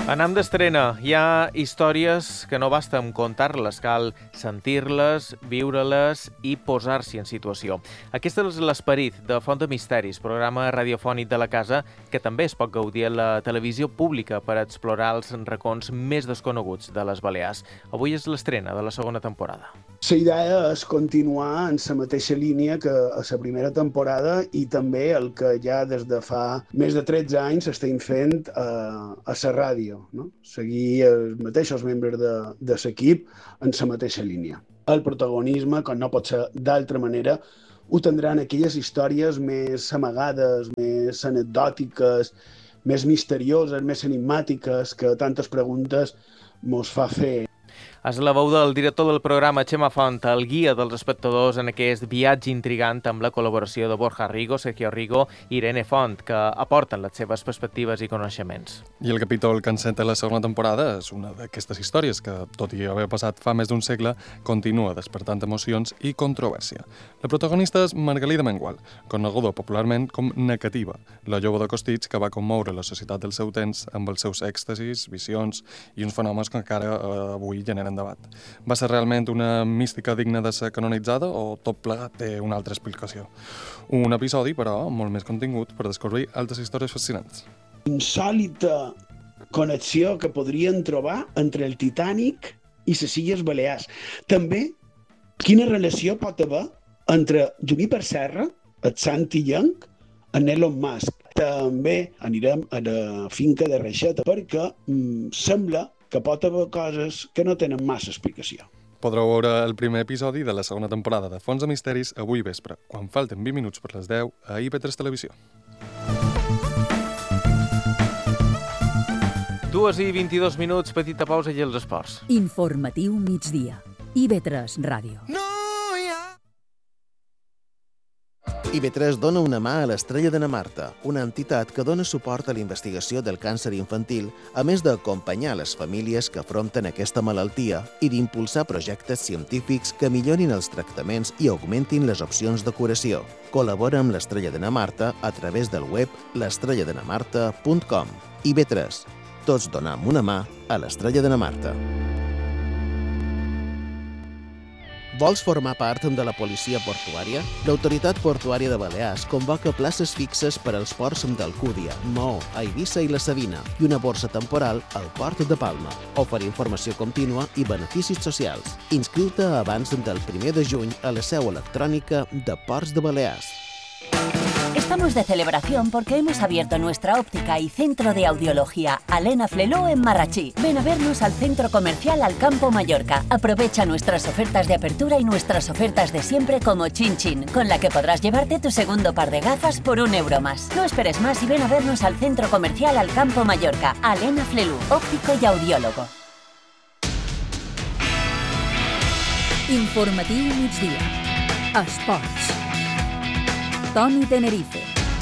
Anam d'estrena. Hi ha històries que no basta amb contar-les, cal sentir-les, viure-les i posar-s'hi en situació. Aquest és l'esperit de Font de Misteris, programa radiofònic de la casa que també es pot gaudir a la televisió pública per explorar els racons més desconeguts de les Balears. Avui és l'estrena de la segona temporada. La idea és continuar en la mateixa línia que a la primera temporada i també el que ja des de fa més de 13 anys estem fent a la ràdio, no? Seguir els mateixos membres de l'equip en la mateixa línia. El protagonisme, com no pot ser d'altra manera, ho tindran aquelles històries més amagades, més anecdòtiques, més misterioses, més enigmàtiques, que tantes preguntes mos fa fer. És la veu del director del programa, Xema Font, el guia dels espectadors en aquest viatge intrigant amb la col·laboració de Borja Rigo, Sergio Rigo i Irene Font, que aporten les seves perspectives i coneixements. I el capítol que enceta la segona temporada és una d'aquestes històries que, tot i haver passat fa més d'un segle, continua despertant emocions i controvèrsia. La protagonista és Margalida Mengual, coneguda popularment com Negativa, la jove de Costitx que va commoure la societat del seu temps amb els seus èxtasis, visions i uns fenòmens que encara avui generen debat. Va ser realment una mística digna de ser canonitzada o tot plegat té una altra explicació? Un episodi, però, molt més contingut per descobrir altres històries fascinants. Insòlita connexió que podrien trobar entre el Titanic i les Illes Balears. També, quina relació pot haver entre Juníper Serra, el Santi Young, en Elon Musk. També anirem a la finca de Reixeta perquè sembla que pot haver coses que no tenen massa explicació. Podreu veure el primer episodi de la segona temporada de Fons de Misteris avui vespre, quan falten 20 minuts per les 10 a IB3 Televisió. 2:22 minuts, petita pausa i els esports. Informatiu migdia. IB3 Ràdio. IB3 dona una mà a l'Estrella de na Marta, una entitat que dona suport a la investigació del càncer infantil, a més d'acompanyar les famílies que afronten aquesta malaltia i d'impulsar projectes científics que millorin els tractaments i augmentin les opcions de curació. Col·labora amb l'Estrella de na Marta a través del web l'estrelladenamarta.com. IB3. Tots donem una mà a l'Estrella de na Marta. Vols formar part de la policia portuària? L'Autoritat Portuària de Balears convoca places fixes per als ports d'Alcúdia, Maó, Eivissa i la Sabina i una borsa temporal al Port de Palma. Oferir informació contínua i beneficis socials. Inscriu-te abans del 1 de juny a la seu electrònica de Ports de Balears. Estamos de celebración porque hemos abierto nuestra óptica y centro de audiología Alena Fleló en Marrachí. Ven a vernos al centro comercial Alcampo Mallorca. Aprovecha nuestras ofertas de apertura y nuestras ofertas de siempre como Chin Chin, con la que podrás llevarte tu segundo par de gafas por €1 más. No esperes más y ven a vernos al centro comercial Alcampo Mallorca. Alena Fleló, óptico y audiólogo. Informatiu migdia. Esports. Toni Tenerife.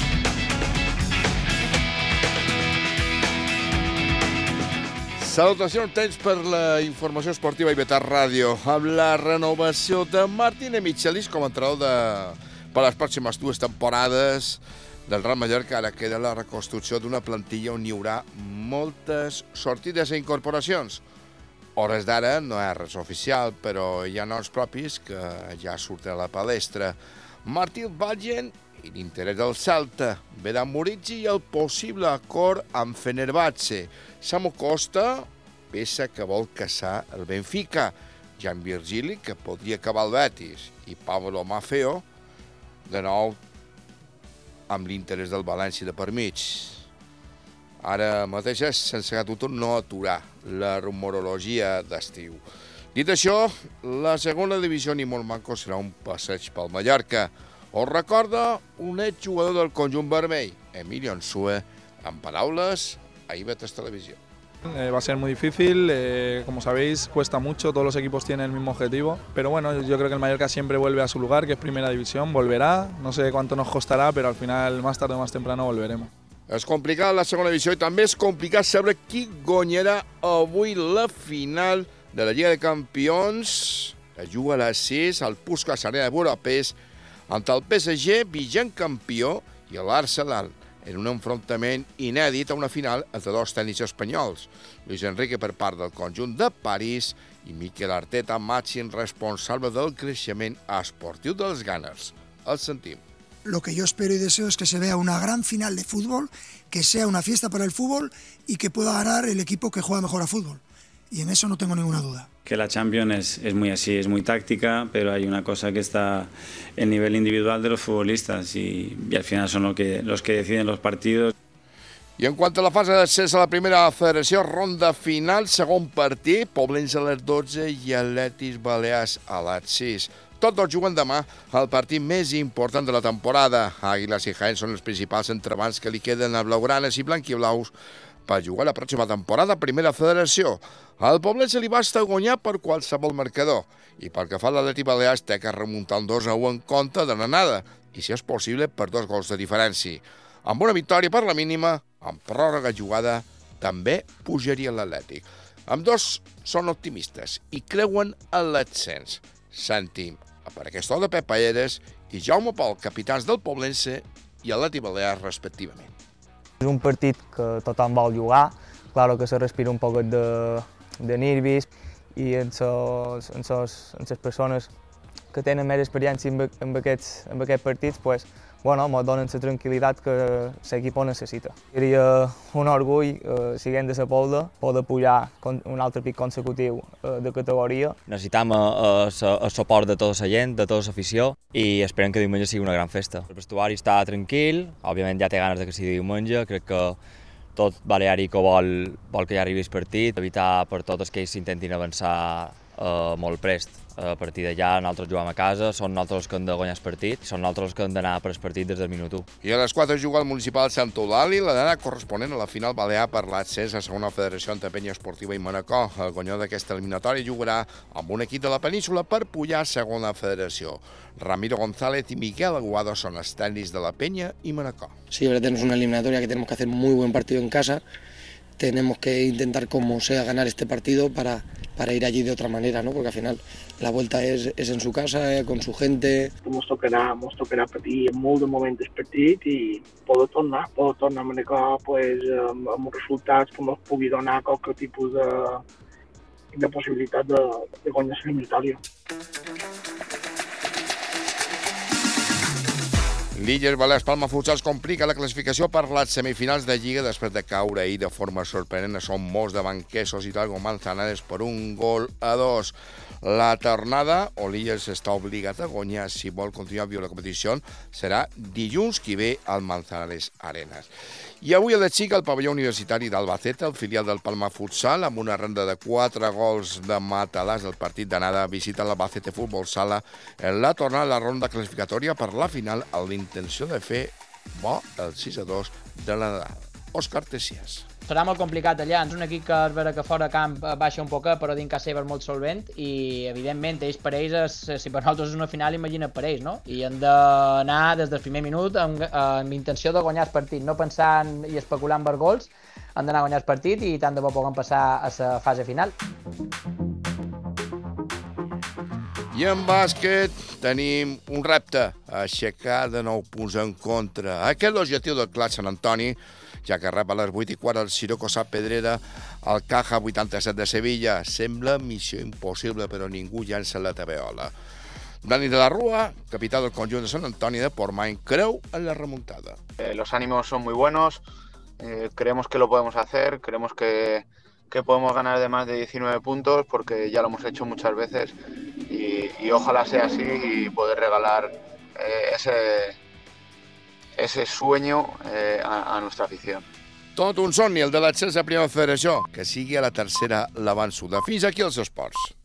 Salutacions, temps per la informació esportiva IB3 Ràdio, amb la renovació de Martín Michelis com a entrenador per les pròximes 2 temporades del Real Mallorca. Ara queda la reconstrucció d'una plantilla on hi haurà moltes sortides i incorporacions. Hores d'ara no és res oficial, però hi ha noms propis que ja surten a la palestra. Martí Valgen i l'interès del Celta, Vedan Murici i el possible acord amb Fenerbahçe. Samu Costa, peça que vol caçar el Benfica. Jan Virgili, que podria acabar al Betis, i Pablo Maffeo, de nou amb l'interès del València de per mig. Ara mateix és sense gat no aturar la rumorologia d'estiu. Dit això, la segona divisió ni molt manco serà un passeig pel Mallorca. Us recorda un exjugador del conjunt vermell, Emilio Ansue, amb paraules a IB3 Televisió. Va a ser muy difícil, como sabéis cuesta mucho, todos los equipos tienen el mismo objetivo, pero bueno, yo creo que el Mallorca siempre vuelve a su lugar, que es primera división, volverá, no sé cuánto nos costará, pero al final más tarde o más temprano volveremos. És complicat la segona divisió i també és complicat saber qui guanyarà avui la final de la Lliga de Campions. Es juga a les 6 al Puskás Arena de Budapest entre el PSG, vigent campió, i l'Arsenal, en un enfrontament inèdit a una final entre dos tècnics espanyols. Luis Enrique per part del conjunt de París i Mikel Arteta, màxim responsable del creixement esportiu dels Gunners. El sentim. Lo que yo espero y deseo es que se vea una gran final de fútbol, que sea una fiesta para el fútbol y que pueda ganar el equipo que juega mejor a fútbol. Y en eso no tengo ninguna duda. Que la Champions es muy así, es muy táctica, pero hay una cosa que está el nivel individual de los futbolistas y al final son los que deciden los partidos. I en quant a la fase d'accés a la primera federació, ronda final, segon partit, Poblense a les 12 i Atlètics Balears a les 6. Tots dos juguen demà el partit més important de la temporada. Àguiles i Jaén són els principals entrebancs que li queden a blaugranes i blanquiblaus per jugar la pròxima temporada a Primera Federació. Al Poblense li basta guanyar per qualsevol marcador. I pel que fa a l'Atlètic Balears, té que remuntar un 2-1 en compte de l'anada, i si és possible per 2 gols de diferència. Amb una victòria per la mínima, amb pròrroga jugada, també pujaria l'Atlètic. Ambdós són optimistes i creuen en l'ascens. Sentim per aquesta hora de Pep Payeres i Jaume Pol, capitans del Poblense i Atlètic Balears, respectivament. És un partit que tothom vol jugar, claro que se respira un poc de nervis i en les persones que tenen més experiència en aquests partits, pues, bueno, ens donen la tranquil·litat que l'equip necessita. Seria un orgull, siguent de la Pobla, poder pujar un altre pic consecutiu de categoria. Necessitam el suport de tota la gent, de tota l'afició, i esperem que diumenge sigui una gran festa. El vestuari està tranquil, òbviament ja té ganes de que sigui diumenge, crec que tot baleàrico vol que ja arribi el partit, evitar per tots aquells que intentin avançar molt prest. A partir d'allà nosaltres juguem a casa, són nosaltres els que hem de guanyar el partit, són nosaltres els que hem d'anar per el partit des del minut 1. I a les 4 juga el municipal de Sant Eulàlia, l'anada corresponent a la final balear per l'accés a segona federació entre Penya Esportiva i Manacor. El guanyador d'aquesta eliminatòria jugarà amb un equip de la península per pujar a segona federació. Ramiro González y Miguel Aguado son los técnicos de la Peña y Manacor. Sí, ahora tenemos una eliminatoria que tenemos que hacer muy buen partido en casa. Tenemos que intentar, como sea, ganar este partido para ir allí de otra manera, ¿no? Porque al final la vuelta es en su casa, con su gente. Ens tocarà patir molt de moments del partit i poder tornar a Manacor pues, amb uns resultats que ens pugui donar qualque tipus de possibilitat de guanyar l'eliminatòria. L'Illes Balears Palma Futsal complica la classificació per les semifinals de Lliga després de caure ahir de forma sorprenent a Son Mos de Banquesos i Talgo Manzanares per 1-2. La tornada, o l'Illes està obligat a guanyar si vol continuar viu la competició, serà dilluns que ve al Manzanares Arenas. I avui a la Xica, el pavelló universitari d'Albacete, el filial del Palma Futsal, amb una renda de 4 gols de Matalàs del partit d'anada, visita l'Albacete Futbol Sala en la tornada a la ronda classificatòria per la final amb l'intenció de fer bo el 6-2 de la Nadal. Òscar Tessias. Serà molt complicat allà, és un equip que es veure que fora camp baixa un poc, però dins casa seva és molt solvent i, evidentment, ells per ells, si per nosaltres és una final, imagina't per ells, no? I han d'anar des del primer minut amb intenció de guanyar el partit, no pensant i especulant per gols, han d'anar a guanyar el partit i tant de bo puguem passar a la fase final. I en bàsquet tenim un repte, aixecar de 9 punts en contra. Aquest és l'objectiu del Clat Sant Antoni, ja que rep a les 8:15 el Siroco Sap Pedrera al Caja 87 de Sevilla. Sembla missió impossible, però ningú llança la tabeola. Dani de la Rúa, capità del conjunt de Sant Antoni de Portmany, creu en la remuntada. Los ánimos son muy buenos, creemos que lo podemos hacer, creemos que podemos ganar de más de 19 puntos porque ya lo hemos hecho muchas veces y ojalá sea así y poder regalar ese sueño a nuestra afición. Tot un somni, el de l'accés a Primera Federació, que sigui a la tercera l'avançuda. Fins aquí els esports.